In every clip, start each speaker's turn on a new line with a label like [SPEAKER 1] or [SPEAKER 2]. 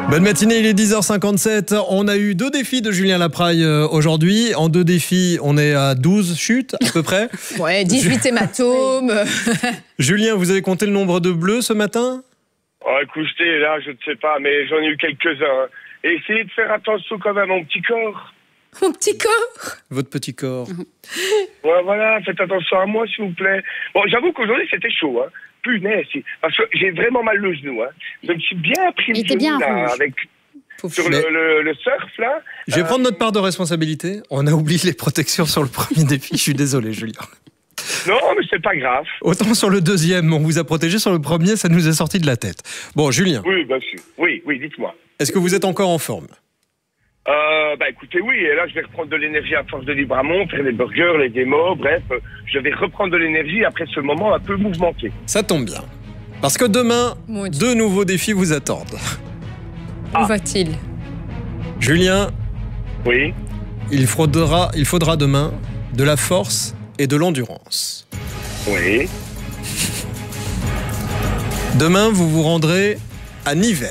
[SPEAKER 1] Bonne matinée, il est 10h57. On a eu 2 défis de Julien Lapraille aujourd'hui. En 2 défis, on est à 12 chutes à peu près.
[SPEAKER 2] Ouais, 18 hématomes.
[SPEAKER 1] Julien, vous avez compté le nombre de bleus ce matin ?
[SPEAKER 3] Oh, écoutez, là, je ne sais pas, mais j'en ai eu quelques-uns. Hein. Et essayez de faire attention quand même à mon petit corps.
[SPEAKER 2] Mon petit corps.
[SPEAKER 1] Votre petit corps.
[SPEAKER 3] Ouais, voilà, faites attention à moi, s'il vous plaît. Bon, j'avoue qu'aujourd'hui, c'était chaud, hein. Punaise, parce que j'ai vraiment mal le genou, hein. Je me suis bien pris le genou, là, avec... Sur le surf, là.
[SPEAKER 1] Je vais prendre notre part de responsabilité. On a oublié les protections sur le premier défi. Je suis désolé, Julien.
[SPEAKER 3] Non, mais c'est pas grave.
[SPEAKER 1] Autant sur le deuxième, on vous a protégé. Sur le premier, ça nous est sorti de la tête. Bon, Julien.
[SPEAKER 3] Oui, bien sûr. Oui, dites-moi.
[SPEAKER 1] Est-ce que vous êtes encore en forme ?
[SPEAKER 3] Écoutez, oui, et là, je vais reprendre de l'énergie à force de Libramont, faire les burgers, les démos, bref, je vais reprendre de l'énergie après ce moment un peu mouvementé.
[SPEAKER 1] Ça tombe bien. Parce que demain, 2 nouveaux défis vous attendent.
[SPEAKER 2] Où va-t-il ?
[SPEAKER 1] Julien.
[SPEAKER 3] Oui.
[SPEAKER 1] Il faudra demain de la force et de l'endurance.
[SPEAKER 3] Oui.
[SPEAKER 1] Demain, vous vous rendrez à Nivelles.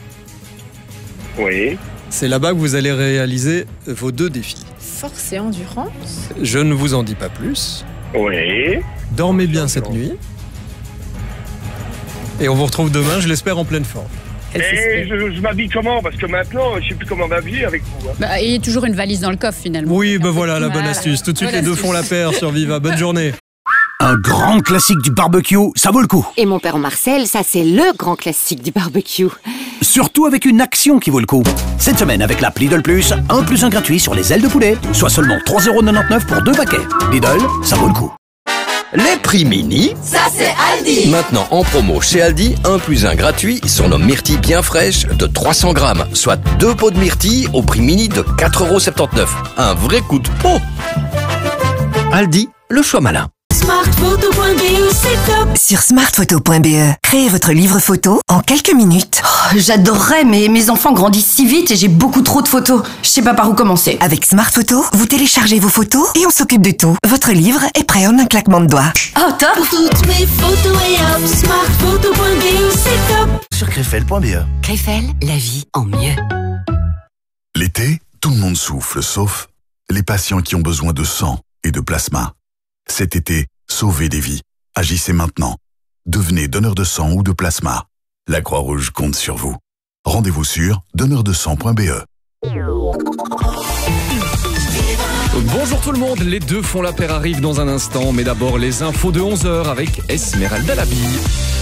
[SPEAKER 3] Oui.
[SPEAKER 1] C'est là-bas que vous allez réaliser vos 2 défis.
[SPEAKER 2] Force et endurance ?
[SPEAKER 1] Je ne vous en dis pas plus.
[SPEAKER 3] Oui.
[SPEAKER 1] Dormez bien cette nuit. Et on vous retrouve demain, je l'espère, en pleine forme.
[SPEAKER 3] Et je m'habille comment ? Parce que maintenant, je ne sais plus comment m'habiller avec vous. Hein.
[SPEAKER 2] Il y a toujours une valise dans le coffre, finalement.
[SPEAKER 1] Oui, voilà la bonne astuce. Tout de suite, les 2 font la paire sur Viva. Bonne journée.
[SPEAKER 4] Un grand classique du barbecue, ça vaut le coup.
[SPEAKER 5] Et mon père Marcel, ça c'est le grand classique du barbecue.
[SPEAKER 4] Surtout avec une action qui vaut le coup. Cette semaine, avec l'app Lidl Plus, 1 + 1 gratuit sur les ailes de poulet, soit seulement 3,99 € pour 2 paquets. Lidl, ça vaut le coup.
[SPEAKER 6] Les prix mini,
[SPEAKER 7] ça c'est Aldi.
[SPEAKER 6] Maintenant en promo chez Aldi, 1 + 1 gratuit sur nos myrtilles bien fraîches de 300 grammes, soit 2 pots de myrtilles au prix mini de 4,79 €. Un vrai coup de pot. Aldi, le choix malin.
[SPEAKER 7] Smartphoto.be, c'est top.
[SPEAKER 8] Sur smartphoto.be, créez votre livre photo en quelques minutes.
[SPEAKER 9] J'adorerais, mais mes enfants grandissent si vite et j'ai beaucoup trop de photos. Je sais pas par où commencer.
[SPEAKER 8] Avec Smartphoto, vous téléchargez vos photos et on s'occupe de tout. Votre livre est prêt en un claquement de doigts.
[SPEAKER 9] Oh, top!
[SPEAKER 7] Pour toutes mes photos et hop, smartphoto.be, c'est top.
[SPEAKER 4] Sur Crefel.be.
[SPEAKER 8] Crefel, la vie en mieux.
[SPEAKER 10] L'été, tout le monde souffle, sauf les patients qui ont besoin de sang et de plasma. Cet été, sauvez des vies. Agissez maintenant. Devenez donneur de sang ou de plasma. La Croix-Rouge compte sur vous. Rendez-vous sur donneurdesang.be.
[SPEAKER 11] Bonjour tout le monde, les 2 font la paire arrivent dans un instant, mais d'abord les infos de 11h avec Esmeralda Labille.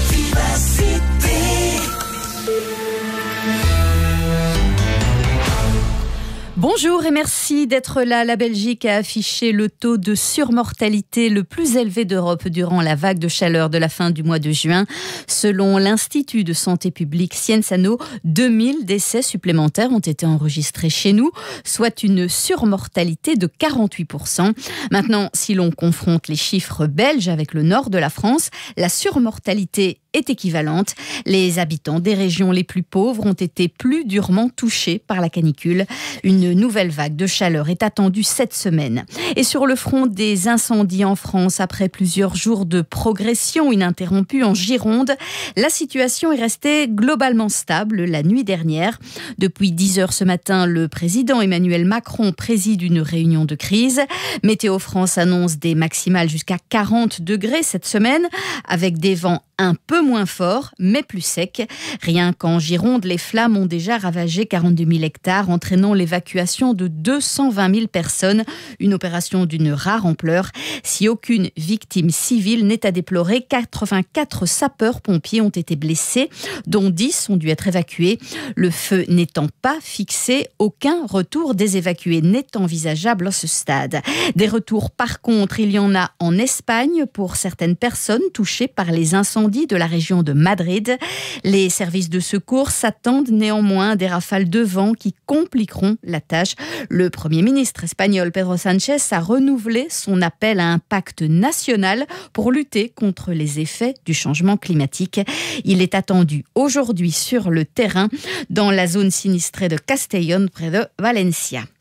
[SPEAKER 2] Bonjour et merci d'être là. La Belgique a affiché le taux de surmortalité le plus élevé d'Europe durant la vague de chaleur de la fin du mois de juin. Selon l'Institut de santé publique Sciensano, 2000 décès supplémentaires ont été enregistrés chez nous, soit une surmortalité de 48%. Maintenant, si l'on confronte les chiffres belges avec le nord de la France, la surmortalité est équivalente. Les habitants des régions les plus pauvres ont été plus durement touchés par la canicule. Une nouvelle vague de chaleur est attendue cette semaine. Et sur le front des incendies en France, après plusieurs jours de progression ininterrompue en Gironde, la situation est restée globalement stable la nuit dernière. Depuis 10h ce matin, le président Emmanuel Macron préside une réunion de crise. Météo France annonce des maximales jusqu'à 40 degrés cette semaine, avec des vents un peu moins forts, mais plus secs. Rien qu'en Gironde, les flammes ont déjà ravagé 42 000 hectares, entraînant l'évacuation de 220 000 personnes. Une opération d'une rare ampleur. Si aucune victime civile n'est à déplorer, 84 sapeurs-pompiers ont été blessés, dont 10 ont dû être évacués. Le feu n'étant pas fixé, aucun retour des évacués n'est envisageable à ce stade. Des retours, par contre, il y en a en Espagne pour certaines personnes touchées par les incendies de la région de Madrid. Les services de secours s'attendent néanmoins à des rafales de vent qui compliqueront la tâche. Le Premier ministre espagnol Pedro Sánchez a renouvelé son appel à un pacte national pour lutter contre les effets du changement climatique. Il est attendu aujourd'hui sur le terrain dans la zone sinistrée de Castellón près de Valencia.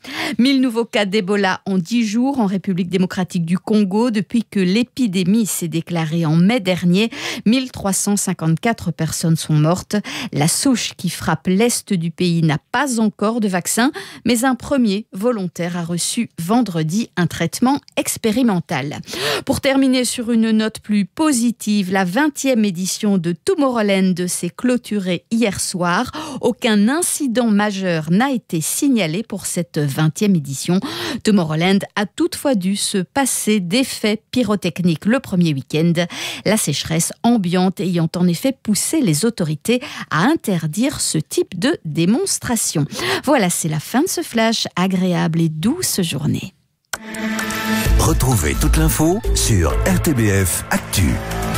[SPEAKER 2] 1000 nouveaux cas d'Ebola en 10 jours en République démocratique du Congo depuis que l'épidémie s'est déclarée en mai dernier. 1354 personnes sont mortes. La souche qui frappe l'est du pays n'a pas encore de vaccin, mais un premier volontaire a reçu vendredi un traitement expérimental. Pour terminer sur une note plus positive, la 20e édition de Tomorrowland s'est clôturée hier soir. Aucun incident majeur n'a été signalé pour cette 20e édition. Tomorrowland a toutefois dû se passer d'effets pyrotechniques le premier week-end. La sécheresse ambiante ayant en effet poussé les autorités à interdire ce type de démonstration. Voilà, c'est la fin de ce flash. Agréable et douce journée.
[SPEAKER 4] Retrouvez toute l'info sur RTBF Actu.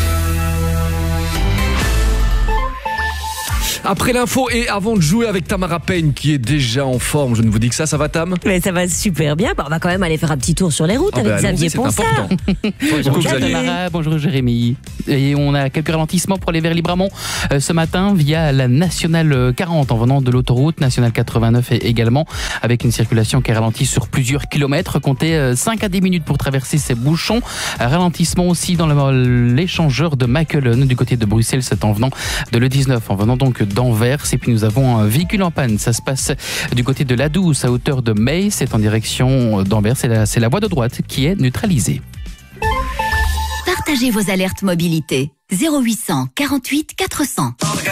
[SPEAKER 11] Après l'info et avant de jouer avec Tamara Payne qui est déjà en forme, je ne vous dis que ça va Tam ?
[SPEAKER 12] Mais ça va super bien. On va quand même aller faire un petit tour sur les routes avec Xavier Ponsard.
[SPEAKER 13] Bonjour Tamara, bonjour Jérémy. Et on a quelques ralentissements pour aller vers Libramont ce matin via la Nationale 40 en venant de l'autoroute, Nationale 89 également, avec une circulation qui ralentit sur plusieurs kilomètres. Comptez 5 à 10 minutes pour traverser ces bouchons. Ralentissement aussi dans l'échangeur de Makelen du côté de Bruxelles, c'est en venant de l'E19, en venant donc d'Anvers. Et puis nous avons un véhicule en panne. Ça se passe du côté de la Douce à hauteur de Meis. C'est en direction d'Anvers. C'est la voie de droite qui est neutralisée.
[SPEAKER 14] Partagez vos alertes mobilité. 0800 48 400.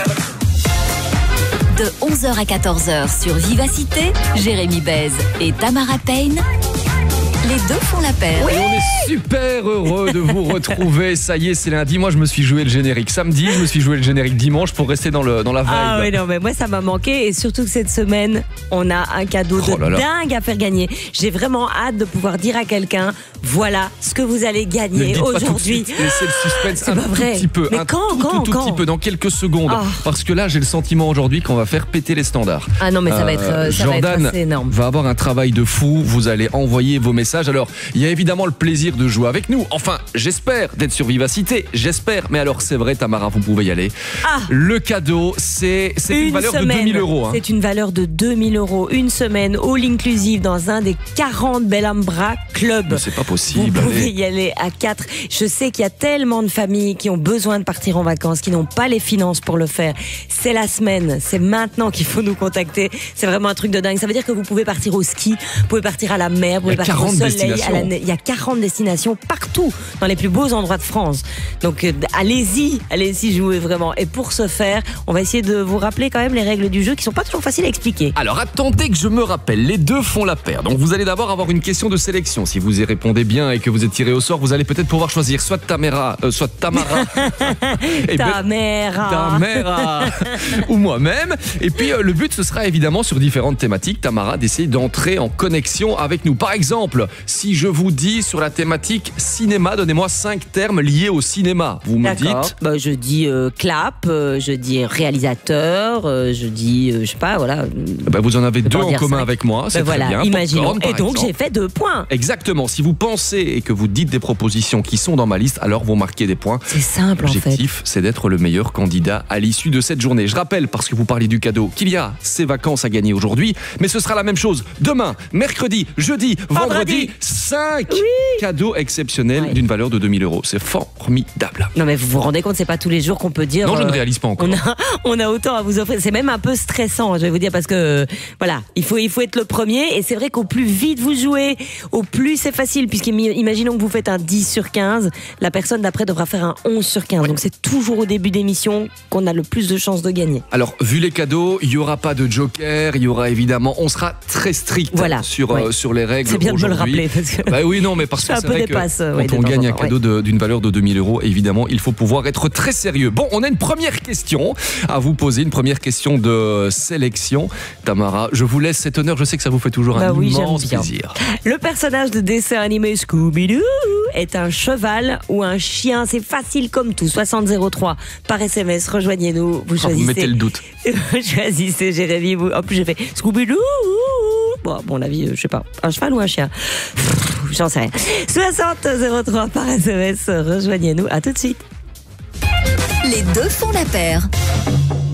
[SPEAKER 14] De 11h à 14h sur Vivacité, Jérémy Bèze et Tamara Payne. Les deux font la paire.
[SPEAKER 11] Oui, on est super heureux de vous retrouver. Ça y est, c'est lundi. Moi, je me suis joué le générique samedi, je me suis joué le générique dimanche pour rester dans la vibe.
[SPEAKER 12] Ah oui, non, mais moi, ça m'a manqué. Et surtout que cette semaine, on a un cadeau dingue à faire gagner. J'ai vraiment hâte de pouvoir dire à quelqu'un, voilà ce que vous allez gagner aujourd'hui.
[SPEAKER 11] Laissez le suspense un
[SPEAKER 12] petit
[SPEAKER 11] peu.
[SPEAKER 12] Mais quand
[SPEAKER 11] petit peu, dans quelques secondes. Oh. Parce que là, j'ai le sentiment aujourd'hui qu'on va faire péter les standards.
[SPEAKER 12] Ah non, mais ça va être
[SPEAKER 11] Jordan
[SPEAKER 12] assez énorme.
[SPEAKER 11] Va avoir un travail de fou. Vous allez envoyer vos messages. Alors, il y a évidemment le plaisir de jouer avec nous. Enfin, j'espère d'être sur Vivacité. J'espère. Mais alors, c'est vrai, Tamara, vous pouvez y aller. Le cadeau, c'est une valeur de 2000 €. Hein.
[SPEAKER 12] C'est une valeur de 2000 €. Une semaine, all inclusive, dans un des 40 Bellambra Club.
[SPEAKER 11] Mais c'est pas possible.
[SPEAKER 12] Vous pouvez y aller à 4. Je sais qu'il y a tellement de familles qui ont besoin de partir en vacances, qui n'ont pas les finances pour le faire. C'est la semaine. C'est maintenant qu'il faut nous contacter. C'est vraiment un truc de dingue. Ça veut dire que vous pouvez partir au ski, vous pouvez partir à la mer, vous pouvez partir au soleil. Il y a 40 destinations partout dans les plus beaux endroits de France. Donc allez-y jouer vraiment. Et pour ce faire, on va essayer de vous rappeler quand même les règles du jeu qui sont pas toujours faciles à expliquer.
[SPEAKER 11] Alors attendez que je me rappelle, les deux font la paire. Donc vous allez d'abord avoir une question de sélection. Si vous y répondez bien et que vous êtes tiré au sort, vous allez peut-être pouvoir choisir soit Tamara ou moi-même. Et puis le but ce sera évidemment sur différentes thématiques, Tamara, d'essayer d'entrer en connexion avec nous. Par exemple, si je vous dis sur la thématique cinéma, donnez-moi 5 termes liés au cinéma. Vous me dites
[SPEAKER 12] je dis clap, je dis réalisateur, je dis je sais pas, voilà.
[SPEAKER 11] Vous en avez 2 en commun avec moi, c'est très bien.
[SPEAKER 12] Imaginons.
[SPEAKER 11] Popcorn,
[SPEAKER 12] et donc j'ai fait 2 points.
[SPEAKER 11] Exactement. Si vous pensez et que vous dites des propositions qui sont dans ma liste, alors vous marquez des points.
[SPEAKER 12] C'est simple en fait.
[SPEAKER 11] L'objectif, c'est d'être le meilleur candidat à l'issue de cette journée. Je rappelle, parce que vous parlez du cadeau, qu'il y a ces vacances à gagner aujourd'hui, mais ce sera la même chose demain, mercredi, jeudi, vendredi. 5 cadeaux exceptionnels d'une valeur de 2000 €. C'est formidable.
[SPEAKER 12] Non mais vous vous rendez compte, c'est pas tous les jours qu'on peut dire.
[SPEAKER 11] Non, je ne réalise pas encore.
[SPEAKER 12] On a autant à vous offrir. C'est même un peu stressant, je vais vous dire, parce que voilà, il faut être le premier. Et c'est vrai qu'au plus vite vous jouez, au plus c'est facile, puisqu'imaginons que vous faites un 10 sur 15, la personne d'après devra faire un 11 sur 15. Donc c'est toujours au début d'émission qu'on a le plus de chances de gagner.
[SPEAKER 11] Alors vu les cadeaux, il y aura pas de joker, il y aura évidemment, on sera très strict sur les règles.
[SPEAKER 12] C'est bien de me le rappeler parce que
[SPEAKER 11] parce que c'est vrai que quand on gagne un cadeau d'une valeur de 2000 €, évidemment, il faut pouvoir être très sérieux. Bon, on a une première question à vous poser, une première question de sélection. Tamara, je vous laisse cet honneur, je sais que ça vous fait toujours un immense plaisir.
[SPEAKER 12] Le personnage de dessin animé Scooby-Doo est un cheval ou un chien, c'est facile comme tout. 6003 par SMS, rejoignez-nous, vous choisissez.
[SPEAKER 11] Vous mettez le doute.
[SPEAKER 12] Vous choisissez Jérémy, en plus j'ai fait Scooby-Doo. Bon, la vie, je sais pas, un cheval ou un chien, j'en sais rien. 6003 par SMS, rejoignez-nous, à tout de suite.
[SPEAKER 14] Les deux font la paire.